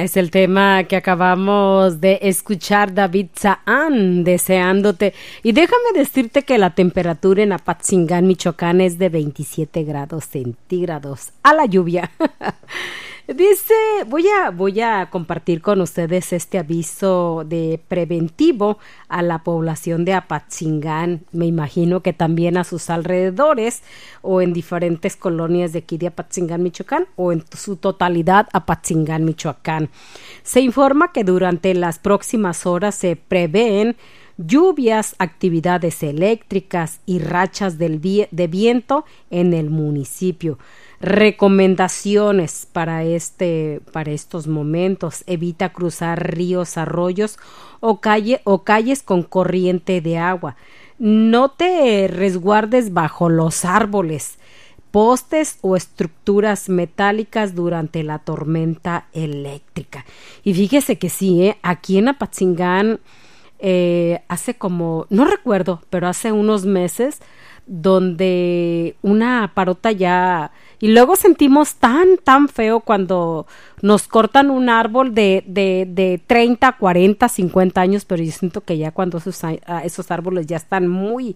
Es el tema que acabamos de escuchar, David Zahán, Deseándote. Y déjame decirte que la temperatura en Apatzingán, Michoacán, es de 27 grados centígrados. A la lluvia. Dice, voy a compartir con ustedes este aviso de preventivo a la población de Apatzingán. Me imagino que también a sus alrededores o en diferentes colonias de aquí de Apatzingán, Michoacán, o en su totalidad Apatzingán, Michoacán. Se informa que durante las próximas horas se prevén lluvias, actividades eléctricas y rachas de viento en el municipio. Recomendaciones para estos momentos: evita cruzar ríos, arroyos o calles con corriente de agua. No te resguardes bajo los árboles, postes o estructuras metálicas durante la tormenta eléctrica. Y fíjese que sí, aquí en Apatzingán hace como, no recuerdo, pero hace unos meses, donde una parota ya, y luego sentimos tan feo cuando nos cortan un árbol de 30, 40, 50 años, pero yo siento que ya cuando esos árboles ya están muy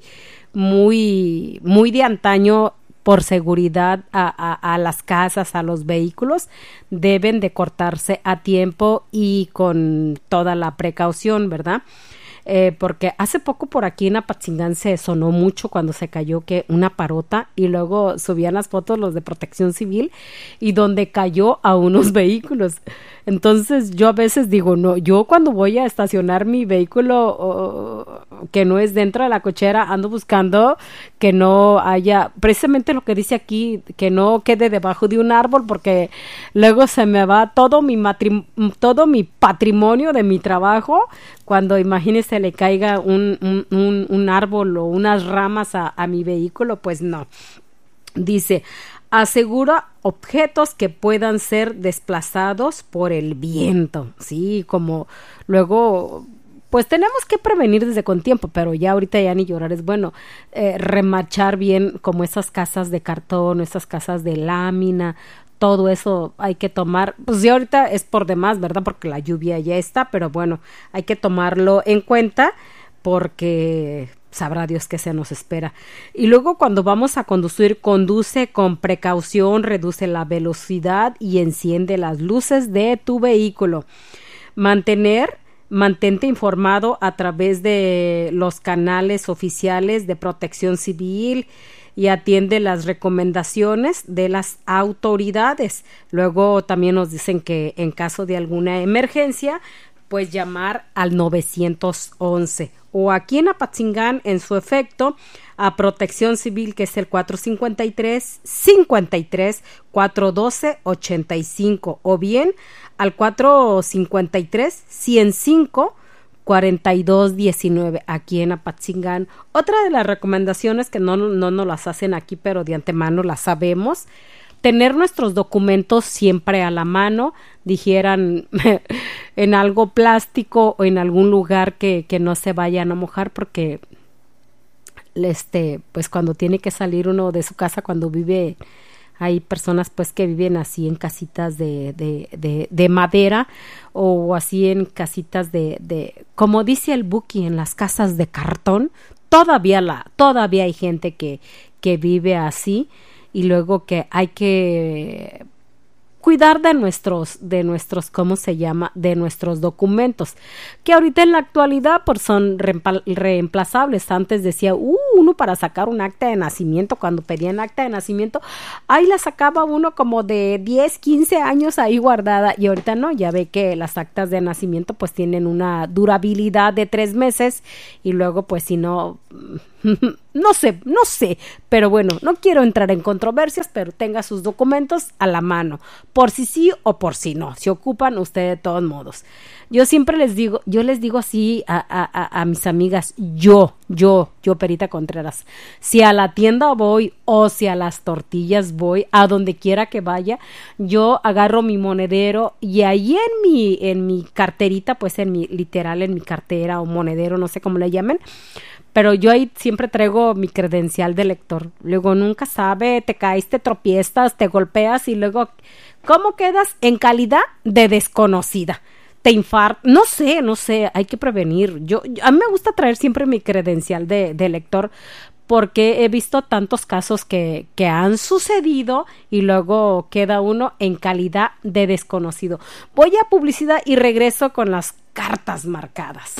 de antaño, por seguridad a las casas, a los vehículos, deben de cortarse a tiempo y con toda la precaución, ¿verdad? Porque hace poco por aquí en Apatzingán se sonó mucho cuando se cayó que una parota, y luego subían las fotos los de Protección Civil y donde cayó a unos vehículos. Entonces yo a veces digo, no, yo cuando voy a estacionar mi vehículo que no es dentro de la cochera, ando buscando que no haya, precisamente lo que dice aquí, que no quede debajo de un árbol, porque luego se me va todo mi patrimonio de mi trabajo cuando, imagínese, le caiga un árbol o unas ramas a mi vehículo. Pues no. Dice, asegura objetos que puedan ser desplazados por el viento. Sí, como luego, pues tenemos que prevenir desde con tiempo, pero ya ahorita ya ni llorar es bueno. Remachar bien como esas casas de cartón, esas casas de lámina, todo eso hay que tomar, pues ya ahorita es por demás, ¿verdad? Porque la lluvia ya está, pero bueno, hay que tomarlo en cuenta porque sabrá Dios qué se nos espera. Y luego cuando vamos a conducir, conduce con precaución, reduce la velocidad y enciende las luces de tu vehículo. Mantente informado a través de los canales oficiales de Protección Civil y atiende las recomendaciones de las autoridades. Luego también nos dicen que en caso de alguna emergencia, pues llamar al 911. O aquí en Apatzingán, en su efecto, a Protección Civil, que es el 453-412-85, o bien al 453-105-4219 aquí en Apatzingán. Otra de las recomendaciones que no nos las hacen aquí, pero de antemano las sabemos: tener nuestros documentos siempre a la mano, dijeran en algo plástico o en algún lugar que no se vayan a mojar, porque pues cuando tiene que salir uno de su casa, cuando vive, hay personas pues que viven así en casitas de madera, o así en casitas como dice el Buki, en las casas de cartón. Todavía hay gente que vive así, y luego que hay que cuidar de nuestros, ¿cómo se llama?, de nuestros documentos, que ahorita en la actualidad pues son reemplazables. Antes decía, uno para sacar un acta de nacimiento, cuando pedían acta de nacimiento, ahí la sacaba uno como de 10, 15 años ahí guardada, y ahorita no, ya ve que las actas de nacimiento pues tienen una durabilidad de 3 meses, y luego pues si no... No sé, pero bueno, no quiero entrar en controversias, pero tenga sus documentos a la mano, por si sí o por si no, se ocupan usted de todos modos. Yo les digo así a mis amigas, yo, Perita Contreras, si a la tienda voy o si a las tortillas voy, a donde quiera que vaya, yo agarro mi monedero y ahí en mi carterita, pues en mi cartera o monedero, no sé cómo le llamen, pero yo ahí siempre traigo mi credencial de lector. Luego nunca sabe, te caes, te tropiezas, te golpeas y luego, ¿cómo quedas? En calidad de desconocida. Te infartas, no sé, hay que prevenir. A mí me gusta traer siempre mi credencial de lector porque he visto tantos casos que han sucedido y luego queda uno en calidad de desconocido. Voy a publicidad y regreso con las cartas marcadas.